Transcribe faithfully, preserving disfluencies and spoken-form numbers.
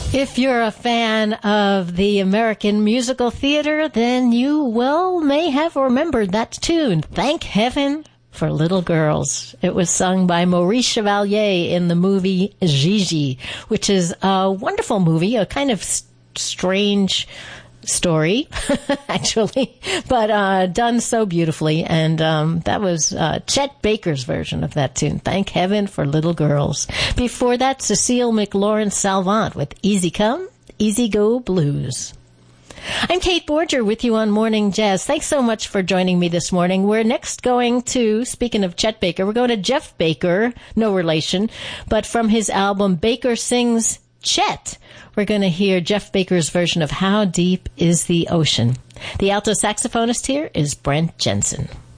If you're a fan of the American musical theater, then you well may have remembered that tune, Thank Heaven for Little Girls. It was sung by Maurice Chevalier in the movie Gigi, which is a wonderful movie, a kind of st- strange story, actually, but uh done so beautifully. And um that was uh Chet Baker's version of that tune, Thank Heaven for Little Girls. Before that, Cecile McLaurin Salvant with Easy Come, Easy Go Blues. I'm Kate Borger with you on Morning Jazz. Thanks so much for joining me this morning. We're next going to, speaking of Chet Baker, we're going to Jeff Baker, no relation, but from his album Baker Sings Chet, we're going to hear Jeff Baker's version of How Deep is the Ocean. The alto saxophonist here is Brent Jensen.